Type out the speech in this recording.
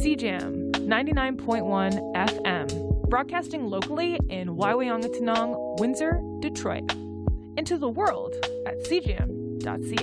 CJAM 99.1 FM, broadcasting locally in Waiwangatanong, Windsor, Detroit. Into the world at cjam.ca.